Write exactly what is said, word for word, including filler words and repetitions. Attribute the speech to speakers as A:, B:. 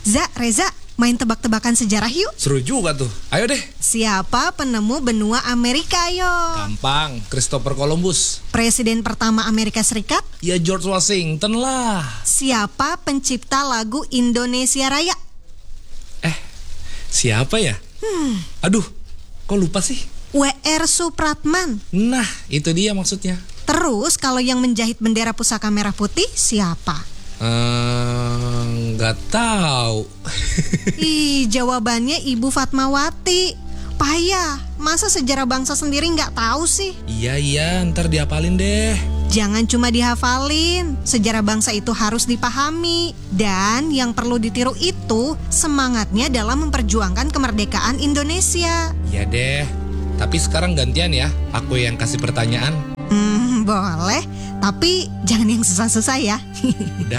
A: Za, Reza, main tebak-tebakan sejarah yuk.
B: Seru juga tuh. Ayo deh.
A: Siapa penemu benua Amerika, yo?
B: Gampang, Christopher Columbus.
A: Presiden pertama Amerika Serikat?
B: Ya George Washington lah.
A: Siapa pencipta lagu Indonesia Raya?
B: Eh, siapa ya?
A: Hmm,
B: Aduh, kok lupa sih?
A: W R Supratman.
B: Nah, itu dia maksudnya.
A: Terus kalau yang menjahit bendera pusaka merah putih siapa?
B: Ehm, nggak tahu.
A: Ih, jawabannya Ibu Fatmawati. Payah, masa sejarah bangsa sendiri nggak tahu sih?
B: Iya iya, ntar diapalin deh.
A: Jangan cuma dihafalin, sejarah bangsa itu harus dipahami. Dan yang perlu ditiru itu semangatnya dalam memperjuangkan kemerdekaan Indonesia.
B: Iya deh. Tapi sekarang gantian ya, aku yang kasih pertanyaan.
A: Hmm, boleh, tapi jangan yang susah-susah ya.
B: Udah